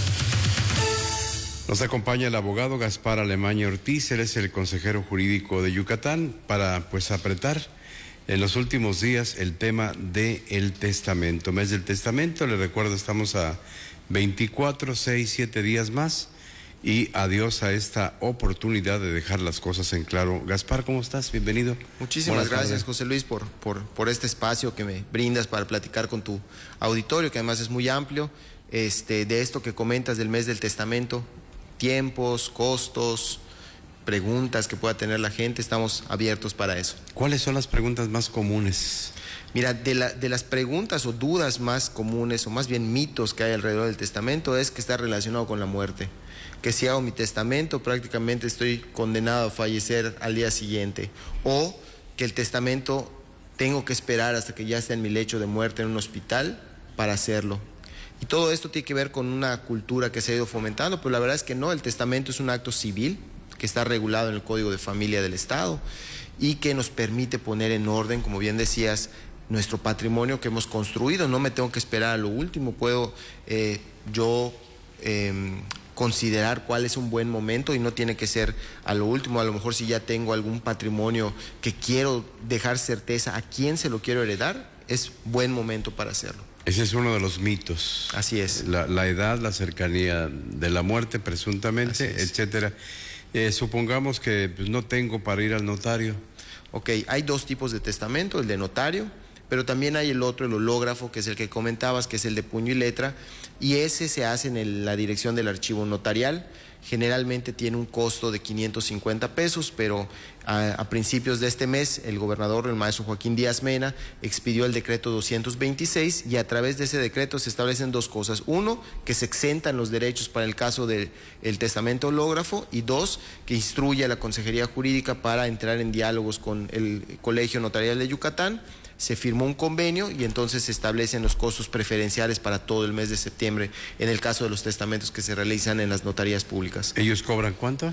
Nos acompaña el abogado Gaspar Alemaña Ortiz, él es el consejero jurídico de Yucatán, para pues apretar en los últimos días el tema del testamento. Mes del testamento, le recuerdo, estamos a veinticuatro, seis, siete días más y adiós a esta oportunidad de dejar las cosas en claro. Gaspar, ¿cómo estás? Bienvenido. Muchísimas Buenas gracias, tardes. José Luis, por, por, por este espacio que me brindas para platicar con tu auditorio, que además es muy amplio, este, de esto que comentas del mes del testamento. Tiempos, costos, preguntas que pueda tener la gente, estamos abiertos para eso. ¿Cuáles son las preguntas más comunes? Mira, de, la, de las preguntas o dudas más comunes, o más bien mitos que hay alrededor del testamento, es que está relacionado con la muerte. Que si hago mi testamento prácticamente estoy condenado a fallecer al día siguiente. O que el testamento tengo que esperar hasta que ya esté en mi lecho de muerte en un hospital para hacerlo. Y todo esto tiene que ver con una cultura que se ha ido fomentando, pero la verdad es que no, el testamento es un acto civil que está regulado en el Código de Familia del Estado y que nos permite poner en orden, como bien decías, nuestro patrimonio que hemos construido. No me tengo que esperar a lo último, puedo eh, yo eh, considerar cuál es un buen momento y no tiene que ser a lo último. A lo mejor si ya tengo algún patrimonio que quiero dejar certeza a quién se lo quiero heredar, es buen momento para hacerlo. Ese es uno de los mitos. Así es. La, la edad, la cercanía de la muerte, presuntamente, etcétera. Eh, supongamos que pues, no tengo para ir al notario. Ok, hay dos tipos de testamento, el de notario, pero también hay el otro, el hológrafo, que es el que comentabas, que es el de puño y letra, y ese se hace en el, la dirección del archivo notarial. Generalmente tiene un costo de quinientos cincuenta pesos, pero a, a principios de este mes el gobernador, el maestro Joaquín Díaz Mena, expidió el decreto doscientos veintiséis y a través de ese decreto se establecen dos cosas. Uno, que se exentan los derechos para el caso del testamento hológrafo, y dos, que instruye a la Consejería Jurídica para entrar en diálogos con el Colegio Notarial de Yucatán. Se firmó un convenio y entonces se establecen los costos preferenciales para todo el mes de septiembre en el caso de los testamentos que se realizan en las notarías públicas. ¿Ellos cobran cuánto?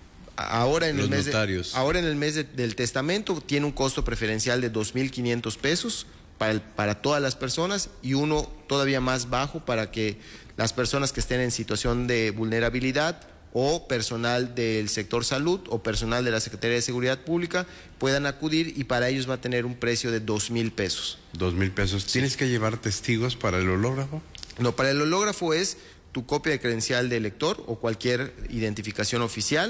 Ahora en los el mes notarios. De, ahora en el mes de, del testamento tiene un costo preferencial de dos mil quinientos pesos para, el, para todas las personas y uno todavía más bajo para que las personas que estén en situación de vulnerabilidad o personal del sector salud o personal de la Secretaría de Seguridad Pública puedan acudir, y para ellos va a tener un precio de dos mil pesos. Dos mil pesos. ¿Tienes sí. que llevar testigos para el hológrafo? No, para el hológrafo es tu copia de credencial de elector o cualquier identificación oficial,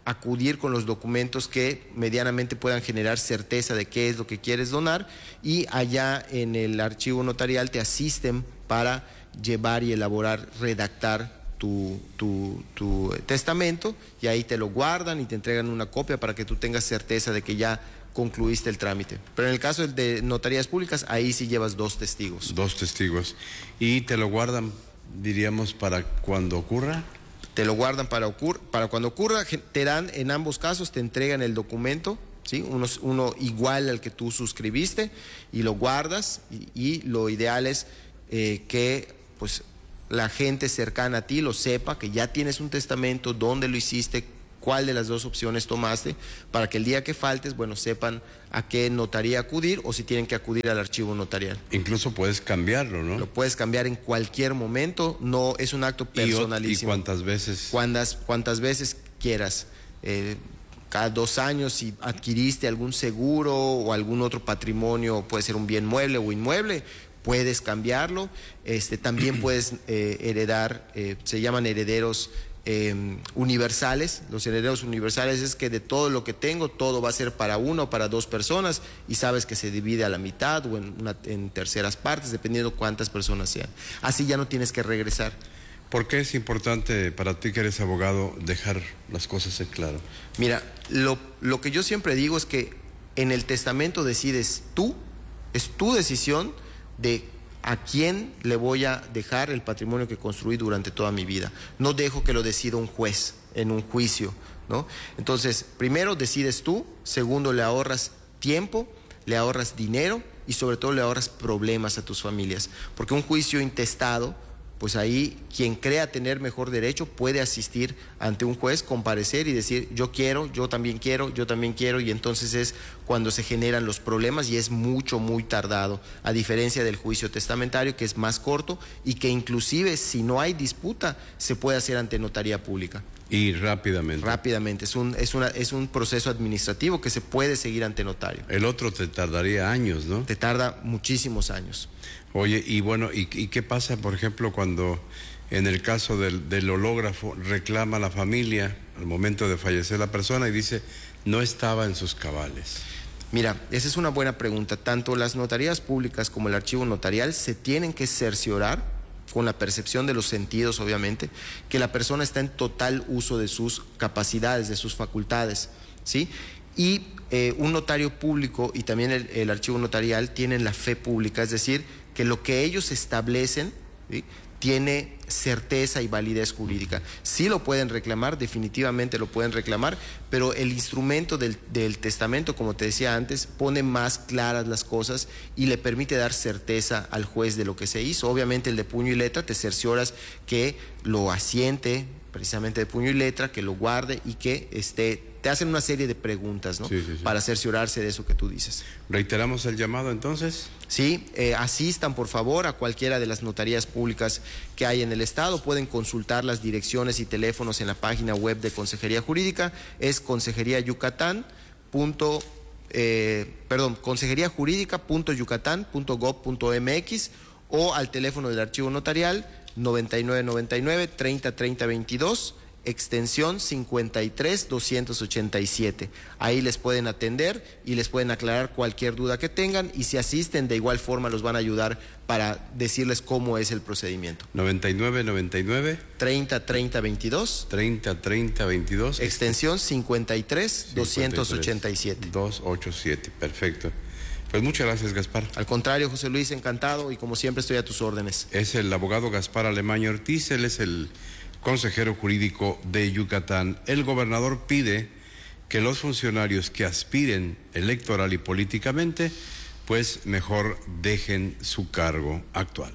acudir con los documentos que medianamente puedan generar certeza de qué es lo que quieres donar, y allá en el archivo notarial te asisten para llevar y elaborar, redactar tu, tu, tu testamento, y ahí te lo guardan y te entregan una copia para que tú tengas certeza de que ya concluiste el trámite. Pero en el caso de notarías públicas, ahí sí llevas dos testigos. Dos testigos. ¿Y te lo guardan, diríamos, para cuando ocurra? Te lo guardan para, ocur para cuando ocurra, te dan, en ambos casos, te entregan el documento, ¿sí? Uno, uno igual al que tú suscribiste, y lo guardas, y, y lo ideal es eh, que pues, la gente cercana a ti lo sepa, que ya tienes un testamento, dónde lo hiciste, cuál de las dos opciones tomaste, para que el día que faltes, bueno, sepan a qué notaría acudir, o si tienen que acudir al archivo notarial. Incluso puedes cambiarlo, ¿no? Lo puedes cambiar en cualquier momento, no es un acto personalísimo. ¿Y cuántas veces? Cuántas, cuántas veces quieras. Eh, cada dos años, si adquiriste algún seguro o algún otro patrimonio, puede ser un bien mueble o inmueble, puedes cambiarlo. Este, también puedes eh, heredar, eh, se llaman herederos Eh, universales. Los herederos universales es que de todo lo que tengo, todo va a ser para una o para dos personas, y sabes que se divide a la mitad o en, una, en terceras partes, dependiendo cuántas personas sean. Así ya no tienes que regresar. ¿Por qué es importante para ti, que eres abogado, dejar las cosas en claro? Mira, lo, lo que yo siempre digo es que en el testamento decides tú, es tu decisión de a quién le voy a dejar el patrimonio que construí durante toda mi vida. No dejo que lo decida un juez en un juicio, ¿no? Entonces, primero decides tú, segundo le ahorras tiempo, le ahorras dinero, y sobre todo le ahorras problemas a tus familias. Porque un juicio intestado, pues ahí quien crea tener mejor derecho puede asistir ante un juez, comparecer y decir yo quiero, yo también quiero, yo también quiero, y entonces es cuando se generan los problemas, y es mucho, muy tardado, a diferencia del juicio testamentario, que es más corto y que inclusive si no hay disputa se puede hacer ante notaría pública. Y rápidamente. Rápidamente, es un, es una, es un proceso administrativo que se puede seguir ante notario. El otro te tardaría años, ¿no? Te tarda muchísimos años. Oye, y bueno, ¿y, y qué pasa, por ejemplo, cuando en el caso del, del hológrafo reclama la familia al momento de fallecer la persona y dice no estaba en sus cabales? Mira, esa es una buena pregunta. Tanto las notarías públicas como el archivo notarial se tienen que cerciorar, con la percepción de los sentidos, obviamente, que la persona está en total uso de sus capacidades, de sus facultades, ¿sí? Y eh, un notario público y también el, el archivo notarial tienen la fe pública, es decir, que lo que ellos establecen, ¿sí?, tiene certeza y validez jurídica. Sí lo pueden reclamar, definitivamente lo pueden reclamar, pero el instrumento del, del testamento, como te decía antes, pone más claras las cosas y le permite dar certeza al juez de lo que se hizo. Obviamente el de puño y letra te cercioras que lo asiente precisamente de puño y letra, que lo guarde y que esté, te hacen una serie de preguntas, ¿no? Sí, sí, sí. Para cerciorarse de eso que tú dices. ¿Reiteramos el llamado entonces? Sí, eh, asistan por favor a cualquiera de las notarías públicas que hay en el estado. Pueden consultar las direcciones y teléfonos en la página web de Consejería Jurídica. Es consejería yucatán punto, eh, perdón, consejería jurídica punto yucatán punto gob punto mx, o al teléfono del archivo notarial noventa y nueve noventa y nueve, treinta, treinta, veintidós, extensión cincuenta y tres, doscientos ochenta y siete. Ahí les pueden atender y les pueden aclarar cualquier duda que tengan, y si asisten de igual forma los van a ayudar para decirles cómo es el procedimiento. noventa y nueve noventa y nueve, treinta, treinta, veintidós, treinta, treinta, veintidós, extensión cincuenta y tres, doscientos ochenta y siete. doscientos ochenta y siete, perfecto. Pues muchas gracias, Gaspar. Al contrario, José Luis, encantado, y como siempre estoy a tus órdenes. Es el abogado Gaspar Alemaño Ortiz, él es el consejero jurídico de Yucatán. El gobernador pide que los funcionarios que aspiren electoral y políticamente, pues mejor dejen su cargo actual.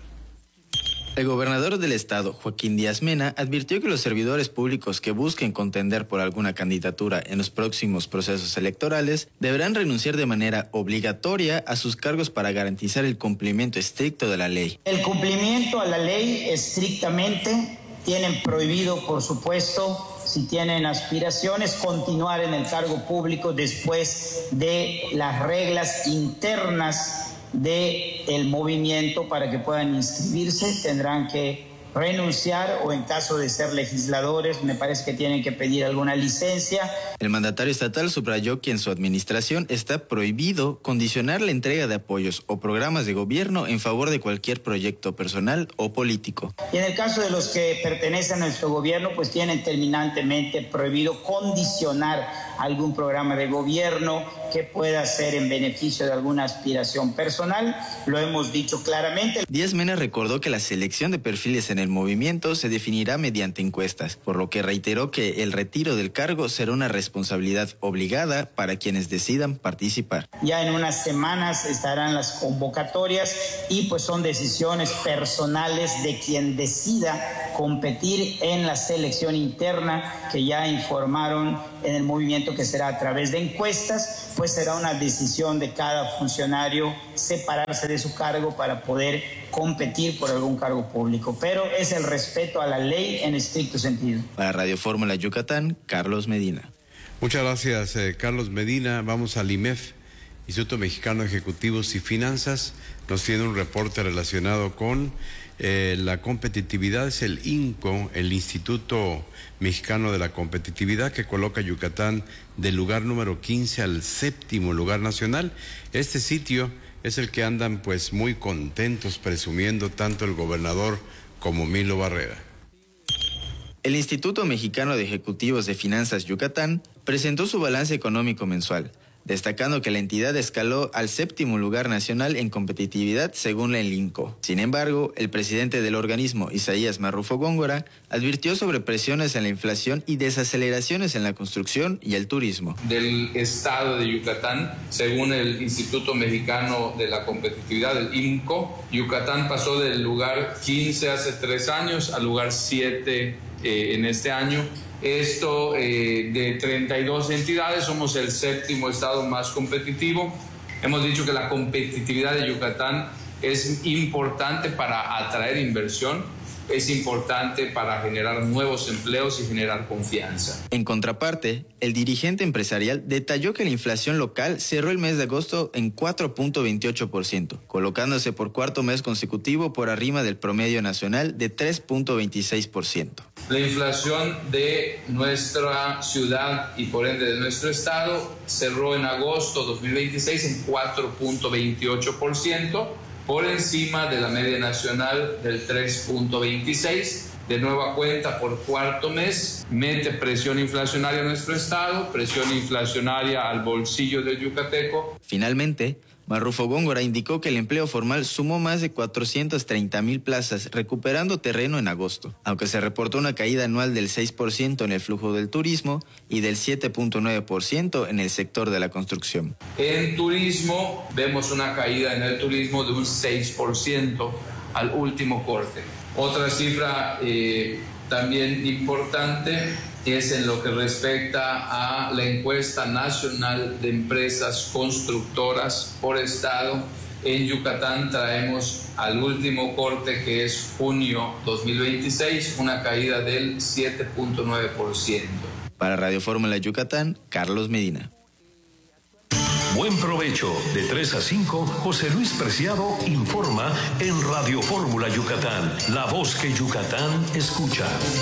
El gobernador del estado, Joaquín Díaz Mena, advirtió que los servidores públicos que busquen contender por alguna candidatura en los próximos procesos electorales deberán renunciar de manera obligatoria a sus cargos para garantizar el cumplimiento estricto de la ley. El cumplimiento a la ley estrictamente, tienen prohibido, por supuesto, si tienen aspiraciones, continuar en el cargo público después de las reglas internas del movimiento para que puedan inscribirse. Tendrán que renunciar o en caso de ser legisladores, me parece que tienen que pedir alguna licencia. El mandatario estatal subrayó que en su administración está prohibido condicionar la entrega de apoyos o programas de gobierno en favor de cualquier proyecto personal o político. Y en el caso de los que pertenecen a nuestro gobierno, pues tienen terminantemente prohibido condicionar algún programa de gobierno que pueda ser en beneficio de alguna aspiración personal. Lo hemos dicho claramente. Díaz Mena recordó que la selección de perfiles en el movimiento se definirá mediante encuestas, por lo que reiteró que el retiro del cargo será una responsabilidad obligada para quienes decidan participar. Ya en unas semanas estarán las convocatorias y pues son decisiones personales de quien decida competir en la selección interna que ya informaron en el movimiento que será a través de encuestas, pues será una decisión de cada funcionario separarse de su cargo para poder competir por algún cargo público, pero es el respeto a la ley en estricto sentido. Para Radio Fórmula Yucatán, Carlos Medina. Muchas gracias, eh, Carlos Medina. Vamos al I M E F, Instituto Mexicano de Ejecutivos y Finanzas. Nos tiene un reporte relacionado con eh, la competitividad. Es el I N C O, el Instituto Mexicano de la Competitividad, que coloca a Yucatán del lugar número quince al séptimo lugar nacional. Este sitio es el que andan pues muy contentos presumiendo tanto el gobernador como Milo Barrera. El Instituto Mexicano de Ejecutivos de Finanzas Yucatán presentó su balance económico mensual, destacando que la entidad escaló al séptimo lugar nacional en competitividad según el I N C O. Sin embargo, el presidente del organismo, Isaías Marrufo Góngora, advirtió sobre presiones en la inflación y desaceleraciones en la construcción y el turismo. Del estado de Yucatán, según el Instituto Mexicano de la Competitividad, el I N C O, Yucatán pasó del lugar quince hace tres años al lugar siete eh, en este año. Esto eh, de treinta y dos entidades, somos el séptimo estado más competitivo. Hemos dicho que la competitividad de Yucatán es importante para atraer inversión, es importante para generar nuevos empleos y generar confianza. En contraparte, el dirigente empresarial detalló que la inflación local cerró el mes de agosto en cuatro punto veintiocho por ciento, colocándose por cuarto mes consecutivo por arriba del promedio nacional de tres punto veintiséis por ciento. La inflación de nuestra ciudad y por ende de nuestro estado cerró en agosto dos mil veintiséis en cuatro punto veintiocho por ciento, por encima de la media nacional del tres punto veintiséis. De nueva cuenta, por cuarto mes, mete presión inflacionaria a nuestro estado, presión inflacionaria al bolsillo del yucateco. Finalmente, Marrufo Góngora indicó que el empleo formal sumó más de cuatrocientas treinta mil plazas, recuperando terreno en agosto, aunque se reportó una caída anual del seis por ciento en el flujo del turismo y del siete punto nueve por ciento en el sector de la construcción. En turismo, vemos una caída en el turismo de un seis por ciento al último corte. Otra cifra eh, también importante es en lo que respecta a la encuesta nacional de empresas constructoras por estado. En Yucatán traemos al último corte, que es junio dos mil veintiséis, una caída del siete punto nueve por ciento. Para Radio Fórmula Yucatán, Carlos Medina. Buen provecho. De tres a cinco, José Luis Preciado informa en Radio Fórmula Yucatán, la voz que Yucatán escucha.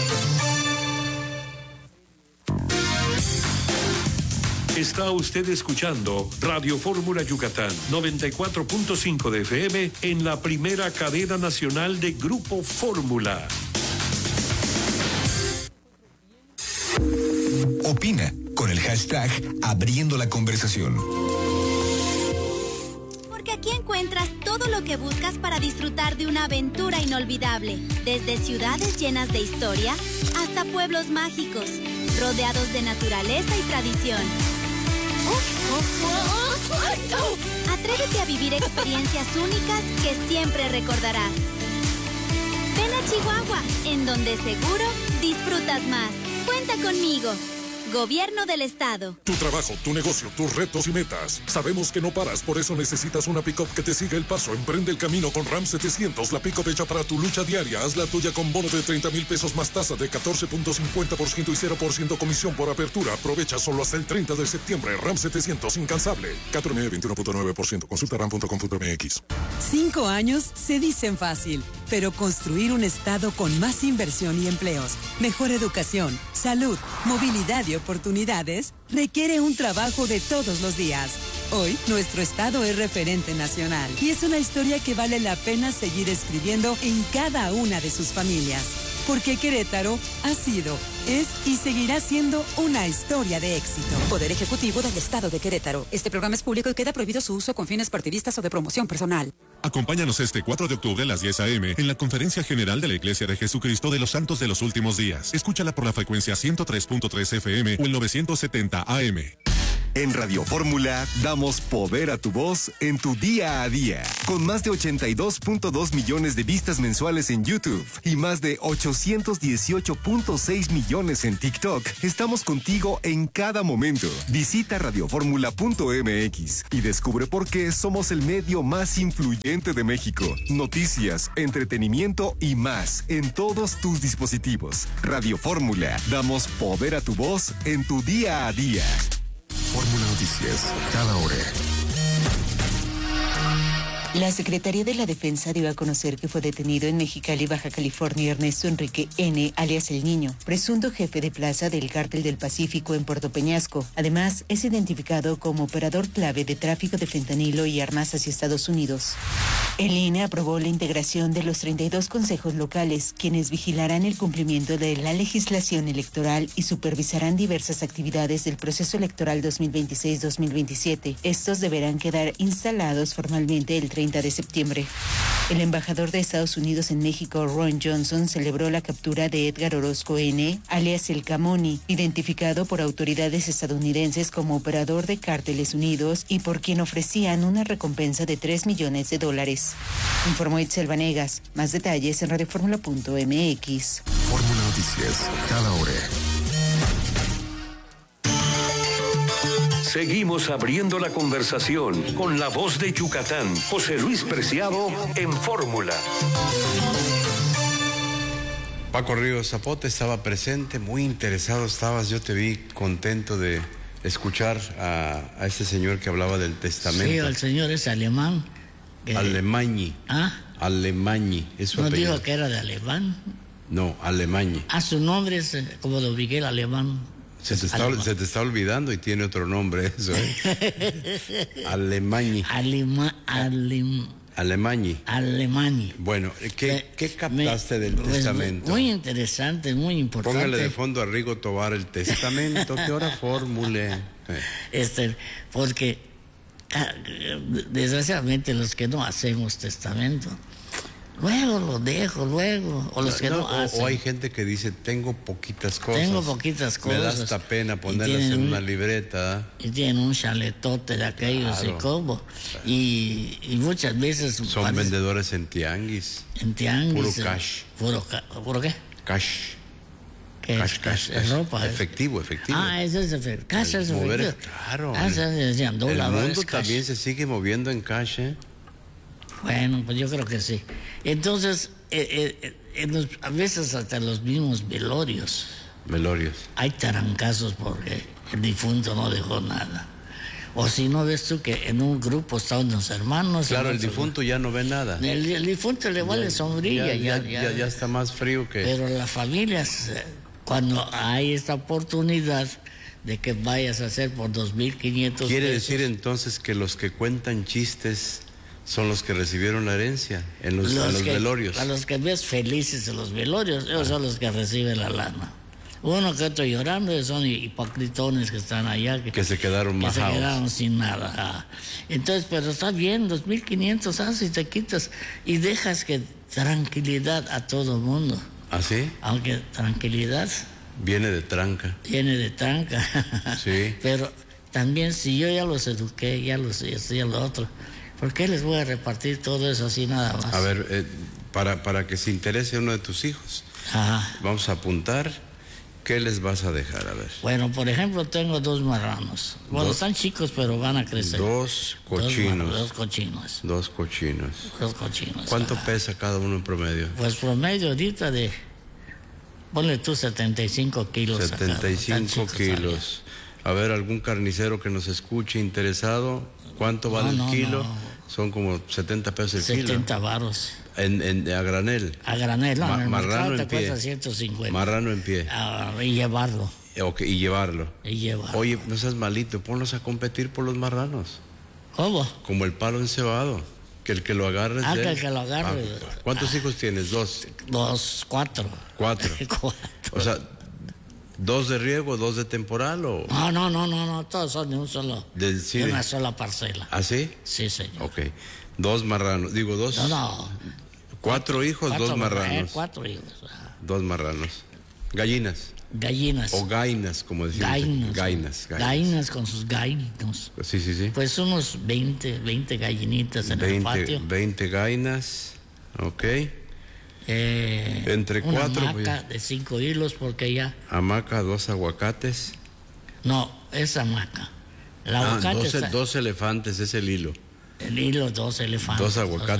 Está usted escuchando Radio Fórmula Yucatán, noventa y cuatro punto cinco de F M en la primera cadena nacional de Grupo Fórmula. Opina con el hashtag Abriendo la Conversación. Porque aquí encuentras todo lo que buscas para disfrutar de una aventura inolvidable. Desde ciudades llenas de historia hasta pueblos mágicos, rodeados de naturaleza y tradición. Atrévete a vivir experiencias únicas que siempre recordarás. Ven a Chihuahua, en donde seguro disfrutas más. Cuenta conmigo. Gobierno del Estado. Tu trabajo, tu negocio, tus retos y metas. Sabemos que no paras, por eso necesitas una pick-up que te siga el paso. Emprende el camino con RAM setecientos, la pick-up hecha para tu lucha diaria. Haz la tuya con bono de treinta mil pesos más tasa de catorce punto cincuenta por ciento y cero por ciento comisión por apertura. Aprovecha solo hasta el treinta de septiembre. RAM setecientos, incansable. cuatro M veintiuno punto nueve por ciento. Consulta ram punto com punto m x. Cinco años se dicen fácil, pero construir un estado con más inversión y empleos, mejor educación, salud, movilidad y oportunidades requiere un trabajo de todos los días. Hoy, nuestro estado es referente nacional y es una historia que vale la pena seguir escribiendo en cada una de sus familias. Porque Querétaro ha sido, es y seguirá siendo una historia de éxito. Poder Ejecutivo del Estado de Querétaro. Este programa es público y queda prohibido su uso con fines partidistas o de promoción personal. Acompáñanos este cuatro de octubre a las diez a eme en la Conferencia General de la Iglesia de Jesucristo de los Santos de los Últimos Días. Escúchala por la frecuencia ciento tres punto tres efe eme o el novecientos setenta a eme. En Radio Fórmula damos poder a tu voz en tu día a día. Con más de ochenta y dos punto dos millones de vistas mensuales en YouTube y más de ochocientos dieciocho punto seis millones en TikTok, estamos contigo en cada momento. Visita radioformula punto eme equis y descubre por qué somos el medio más influyente de México. Noticias, entretenimiento y más en todos tus dispositivos. Radio Fórmula, damos poder a tu voz en tu día a día. Fórmula Noticias, cada hora. La Secretaría de la Defensa dio a conocer que fue detenido en Mexicali, Baja California, Ernesto Enrique N., alias El Niño, presunto jefe de plaza del Cártel del Pacífico en Puerto Peñasco. Además, es identificado como operador clave de tráfico de fentanilo y armas hacia Estados Unidos. El I N E aprobó la integración de los treinta y dos consejos locales, quienes vigilarán el cumplimiento de la legislación electoral y supervisarán diversas actividades del proceso electoral dos mil veintiséis dos mil veintisiete. Estos deberán quedar instalados formalmente el treinta de septiembre. El embajador de Estados Unidos en México, Ron Johnson, celebró la captura de Edgar Orozco N., alias El Camoni, identificado por autoridades estadounidenses como operador de Cárteles Unidos y por quien ofrecían una recompensa de tres millones de dólares. Informó Itzel Vanegas. Más detalles en radioformula punto eme equis. Fórmula Noticias, cada hora. Seguimos abriendo la conversación con la voz de Yucatán, José Luis Preciado en Fórmula. Paco Ríos Zapote estaba presente, muy interesado estabas, yo te vi contento de escuchar a, a este señor que hablaba del testamento. Sí, el señor es alemán. Que... Alemañi. ¿Ah? Alemañi, es su ¿No apellido? dijo que era de alemán? No, Alemañi. Ah, su nombre es como de Miguel Alemán. Se te, está, se te está olvidando y tiene otro nombre eso, ¿eh? Alemañi. Alema, alem, Alemañi. Alemañi. Bueno, ¿qué, ¿qué captaste me, del pues testamento? Muy interesante, muy importante. Póngale de fondo a Rigo Tobar el testamento, que ahora formule. Este, porque desgraciadamente los que no hacemos testamento, luego lo dejo, luego, o los que no, no hacen. O hay gente que dice, tengo poquitas cosas. Tengo poquitas cosas. Me da hasta pena ponerlas en un, una libreta. Y tienen un chaletote de aquellos, claro. Y como. Y, y muchas veces... Son parece, vendedores en tianguis. En tianguis. Puro cash. Puro, ¿Puro qué? Cash. ¿Qué cash, es cash, cash? Es ropa. Efectivo, efectivo. Ah, eso es efectivo. Cash es efectivo. Mover, claro. Ah, se decían dólares. El mundo también se sigue moviendo en cash, ¿eh? Bueno, pues yo creo que sí. Entonces, eh, eh, en los, a veces hasta los mismos velorios. Velorios. Hay tarancazos porque el difunto no dejó nada. O si no ves tú que en un grupo estaban los hermanos. Claro, el difunto ya no ve nada. El, el difunto le vale sombrilla. Ya, ya, ya, ya, ya está más frío que... Pero las familias, cuando hay esta oportunidad de que vayas a hacer por dos mil quinientos Quiere pesos, decir entonces que los que cuentan chistes son los que recibieron la herencia en los, los, en los que, velorios. A los que ves felices en los velorios, ellos ah. son los que reciben la lana. Uno que estoy llorando son hipocritones que están allá. Que, que se quedaron que majados. se quedaron sin nada. Ah. Entonces, pero está bien, dos mil quinientos haces y te quitas y dejas que tranquilidad a todo mundo. ¿Ah, sí? Aunque tranquilidad... Viene de tranca. Viene de tranca. Sí. Pero también si yo ya los eduqué, ya los esto, ya lo otro, ¿por qué les voy a repartir todo eso así nada más? A ver, eh, para, para que se interese uno de tus hijos, Ajá. Vamos a apuntar. ¿Qué les vas a dejar? A ver. Bueno, por ejemplo, tengo dos marranos. Bueno, dos, están chicos, pero van a crecer. Dos cochinos. Dos, dos cochinos. Dos cochinos. Dos cochinos. ¿Cuánto ajá. pesa cada uno en promedio? Pues promedio ahorita de... Ponle tú setenta y cinco kilos. setenta y cinco kilos. A ver, algún carnicero que nos escuche interesado, ¿cuánto vale no, el kilo? No, son como setenta pesos el kilo. setenta varos. En, en, a granel. A granel, no, Ma- en el marrano mercado te en pie. cuesta ciento cincuenta. Marrano en pie. Ah, y llevarlo. Ok, y llevarlo. Y llevarlo. Oye, no seas malito, ponlos a competir por los marranos. ¿Cómo? Como el palo encebado. Que el que lo agarre es Ah, de que él. el que lo agarre. Ah, ¿cuántos hijos tienes? Dos. Dos, cuatro. Cuatro. Cuatro. O sea, dos de riego, dos de temporal o. No, no, no, no, no, todos son de un solo. Del cine. De una sola parcela. ¿Ah, sí? Sí, señor. Ok. Dos marranos. Digo, dos. No, no. Cuatro hijos, Cuatro dos marranos, marranos. eh, Cuatro hijos. ah. Dos marranos. Gallinas. Gallinas. O gainas, como decimos. Gainas. Gainas. Gainas con sus gainos. Sí, sí, sí. Pues unos veinte, veinte gallinitas en el veinte, patio. veinte gainas. Ok. Eh, Entre una cuatro. hamaca de cinco hilos porque ya... Hamaca, dos aguacates. No, es hamaca. El Ah, aguacate dos, está- dos elefantes es el hilo. El hilo, dos elefantes. Dos aguacates.